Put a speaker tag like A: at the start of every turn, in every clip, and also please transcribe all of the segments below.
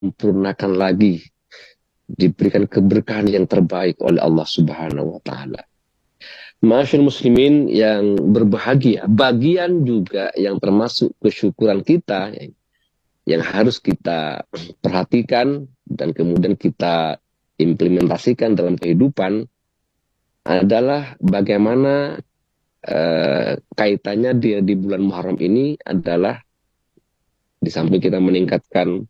A: disempurnakan lagi, diberikan keberkahan yang terbaik oleh Allah Subhanahu wa taala. Ma'asyiral muslimin yang berbahagia, bagian juga yang termasuk kesyukuran kita yang harus kita perhatikan dan kemudian kita implementasikan dalam kehidupan adalah bagaimana kaitannya di bulan Muharram ini adalah di samping kita meningkatkan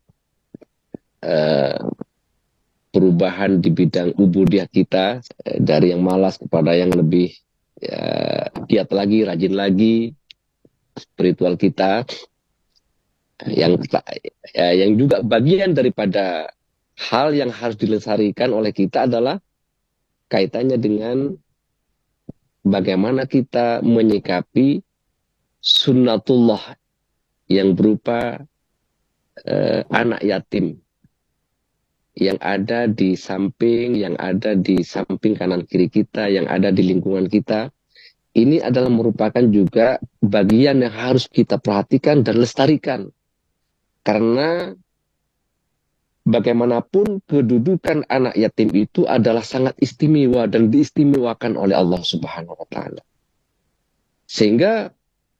A: perubahan di bidang ubudiyah kita, dari yang malas kepada yang lebih giat lagi, rajin lagi, spiritual kita, yang juga bagian daripada hal yang harus dilestarikan oleh kita adalah kaitannya dengan bagaimana kita menyikapi sunnatullah yang berupa anak yatim yang ada di samping kanan kiri kita, yang ada di lingkungan kita. Ini adalah merupakan juga bagian yang harus kita perhatikan dan lestarikan. Karena bagaimanapun kedudukan anak yatim itu adalah sangat istimewa dan diistimewakan oleh Allah Subhanahu wa taala. Sehingga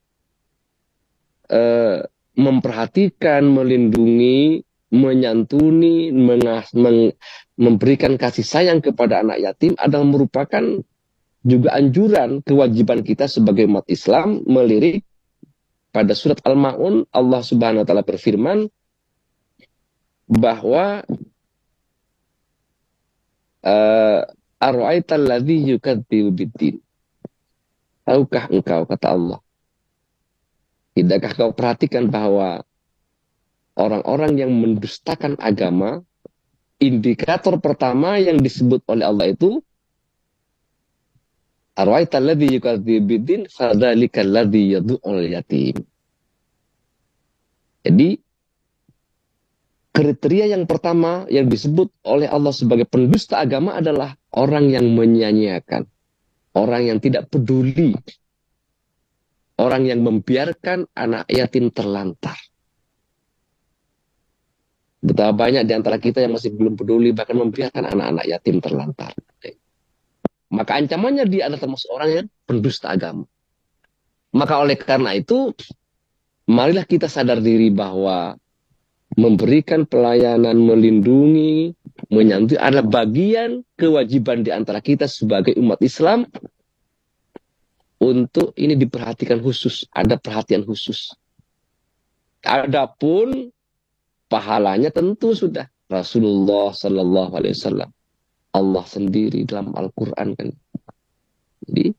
A: memperhatikan, melindungi, menyantuni, memberikan kasih sayang kepada anak yatim adalah merupakan juga anjuran kewajiban kita sebagai umat Islam. Melirik pada surat Al-Ma'un, Allah Subhanahu wa taala berfirman bahwa ara'aital ladzi yukadzibu biddin. Tahukah engkau, kata Allah, tidakkah kau perhatikan bahwa orang-orang yang mendustakan agama, indikator pertama yang disebut oleh Allah itu arwaital ladzi yukadzibu biddin fadzalikal ladzi yad'ul yatim. Jadi kriteria yang pertama yang disebut oleh Allah sebagai pendusta agama adalah orang yang menyia-nyiakan, orang yang tidak peduli, orang yang membiarkan anak yatim terlantar. Betapa banyak di antara kita yang masih belum peduli, bahkan membiarkan anak-anak yatim terlantar. Maka ancamannya dia adalah termasuk orang yang pendusta agama. Maka oleh karena itu, marilah kita sadar diri bahwa memberikan pelayanan, melindungi, menyantuni adalah bagian kewajiban di antara kita sebagai umat Islam. Untuk ini diperhatikan khusus, ada perhatian khusus. Adapun pahalanya tentu sudah Rasulullah Sallallahu Alaihi Wasallam, Allah sendiri dalam Al-Quran kan. Jadi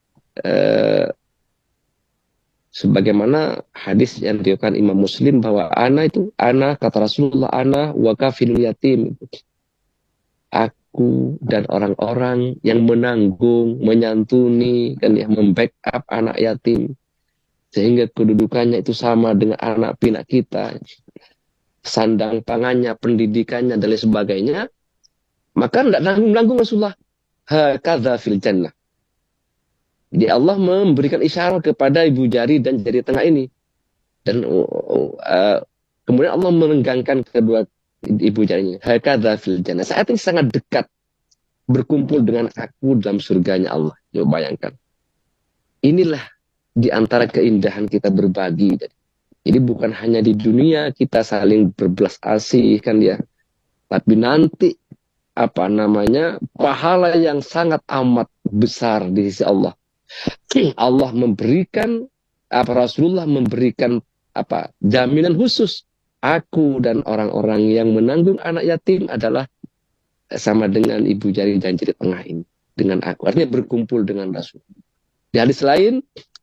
A: sebagaimana hadis yang diriwayatkan Imam Muslim bahwa ana kata Rasulullah, ana wa kafilul yatim, aku dan orang-orang yang menanggung, menyantuni dan yang membackup anak yatim sehingga kedudukannya itu sama dengan anak pinak kita, sandang pangannya, pendidikannya dan lain sebagainya. Maka tidak nanggung-nanggung Rasulullah, hakadza fil jannah. Jadi Allah memberikan isyarat kepada ibu jari dan jari tengah ini. Dan kemudian Allah merenggangkan kedua ibu jarinya. Hakadza fil jannah. Saat ini sangat dekat berkumpul dengan aku dalam surganya Allah. Coba bayangkan. Inilah di antara keindahan kita berbagi. Jadi bukan hanya di dunia kita saling berbelas asih kan ya. Tapi nanti pahala yang sangat amat besar di sisi Allah. Allah memberikan Rasulullah memberikan jaminan khusus, aku dan orang-orang yang menanggung anak yatim adalah sama dengan ibu jari dan jari tengah ini dengan aku, artinya berkumpul dengan Rasul. Di hadis lain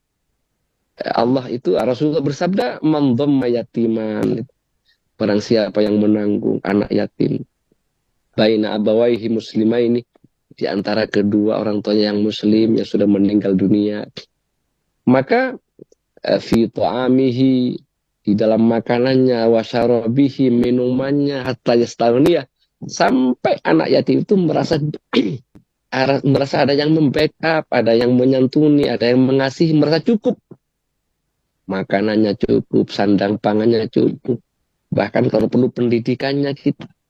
A: Rasulullah bersabda, man dhamma yatiman, barang siapa yang menanggung anak yatim baina abawaihi muslimaini, di antara kedua orang tuanya yang muslim yang sudah meninggal dunia, maka fi ta'amihi, di dalam makanannya, wa syarabihi, minumannya, hatta yastaghniya, sampai anak yatim itu merasa ada yang membackup, ada yang menyantuni, ada yang mengasihi, merasa cukup. Makanannya cukup, sandang pangannya cukup. Bahkan kalau perlu pendidikannya kita